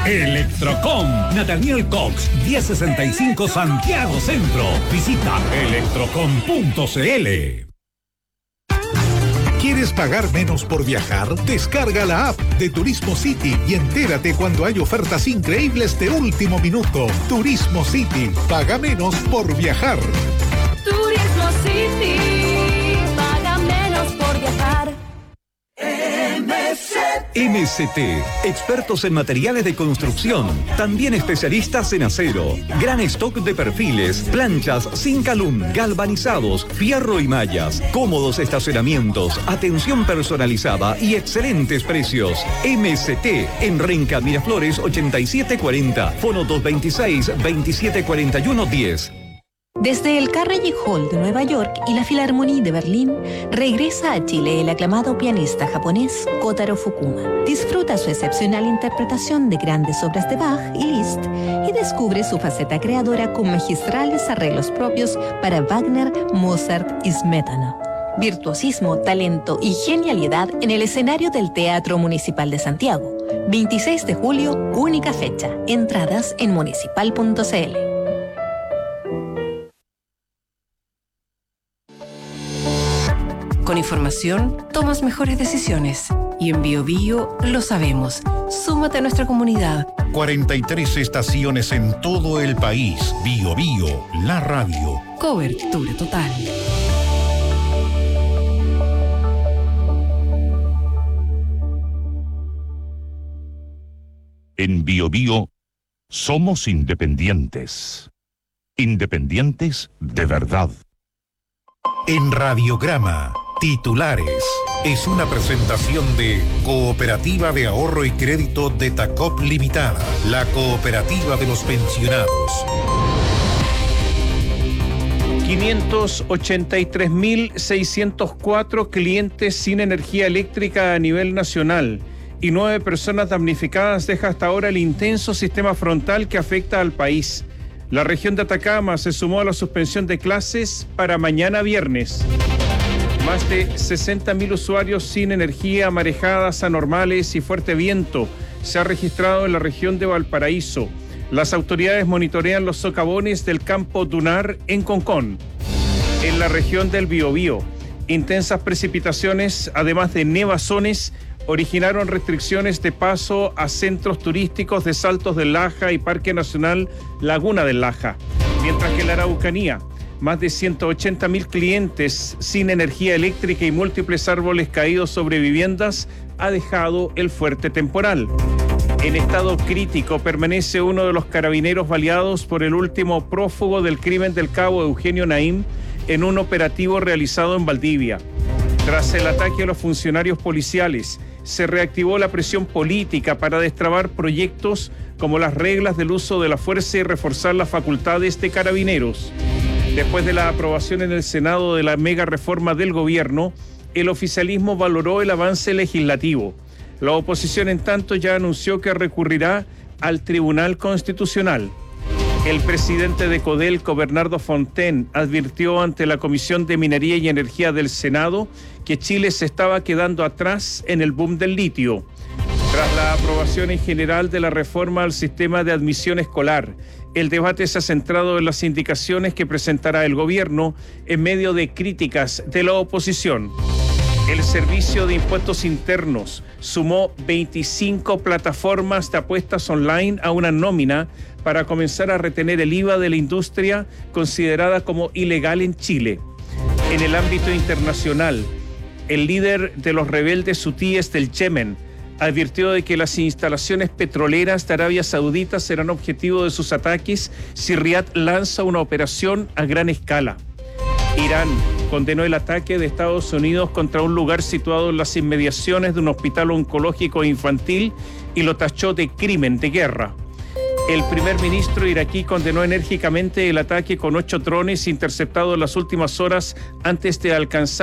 Electrocom, Nathaniel Cox, 1065 Santiago Centro. Visita electrocom.cl. ¿Quieres pagar menos por viajar? Descarga la app de Turismo City y entérate cuando hay ofertas increíbles de último minuto. Turismo City, paga menos por viajar. Turismo City, paga menos por viajar. MST, expertos en materiales de construcción, también especialistas en acero, gran stock de perfiles, planchas sin calum, galvanizados, fierro y mallas, cómodos estacionamientos, atención personalizada y excelentes precios. MST en Renca Miraflores 8740, fono 226-2741-10. Desde el Carnegie Hall de Nueva York y la Philharmonie de Berlín, regresa a Chile el aclamado pianista japonés Kotaro Fukuma. Disfruta su excepcional interpretación de grandes obras de Bach y Liszt y descubre su faceta creadora con magistrales arreglos propios para Wagner, Mozart y Smetana. Virtuosismo, talento y genialidad en el escenario del Teatro Municipal de Santiago. 26 de julio, única fecha. Entradas en municipal.cl. Con información, tomas mejores decisiones. Y en BioBio lo sabemos. Súmate a nuestra comunidad. 43 estaciones en todo el país. BioBio, la radio. Cobertura total. En BioBio somos independientes. Independientes de verdad. En Radiograma, titulares. Es una presentación de Cooperativa de Ahorro y Crédito de Tacop Limitada, la cooperativa de los pensionados. 583.604 clientes sin energía eléctrica a nivel nacional y 9 personas damnificadas deja hasta ahora el intenso sistema frontal que afecta al país. La región de Atacama se sumó a la suspensión de clases para mañana viernes. Más de 60.000 usuarios sin energía, marejadas anormales y fuerte viento se ha registrado en la región de Valparaíso. Las autoridades monitorean los socavones del campo dunar en Concón. En la región del Biobío, intensas precipitaciones, además de nevazones, originaron restricciones de paso a centros turísticos de Saltos del Laja y Parque Nacional Laguna del Laja. Mientras que en la Araucanía, más de 180.000 clientes sin energía eléctrica y múltiples árboles caídos sobre viviendas ha dejado el fuerte temporal. En estado crítico permanece uno de los carabineros baleados por el último prófugo del crimen del cabo Eugenio Naim en un operativo realizado en Valdivia. Tras el ataque a los funcionarios policiales, se reactivó la presión política para destrabar proyectos como las reglas del uso de la fuerza y reforzar las facultades de carabineros. Después de la aprobación en el Senado de la mega reforma del gobierno, el oficialismo valoró el avance legislativo. La oposición, en tanto, ya anunció que recurrirá al Tribunal Constitucional. El presidente de Codelco, Bernardo Fontaine, advirtió ante la Comisión de Minería y Energía del Senado que Chile se estaba quedando atrás en el boom del litio. Tras la aprobación en general de la reforma al sistema de admisión escolar, el debate se ha centrado en las indicaciones que presentará el gobierno en medio de críticas de la oposición. El Servicio de Impuestos Internos sumó 25 plataformas de apuestas online a una nómina para comenzar a retener el IVA de la industria considerada como ilegal en Chile. En el ámbito internacional, el líder de los rebeldes hutíes del Yemen advirtió de que las instalaciones petroleras de Arabia Saudita serán objetivo de sus ataques si Riad lanza una operación a gran escala. Irán condenó el ataque de Estados Unidos contra un lugar situado en las inmediaciones de un hospital oncológico infantil y lo tachó de crimen de guerra. El primer ministro iraquí condenó enérgicamente el ataque con 8 drones interceptados en las últimas horas antes de alcanzar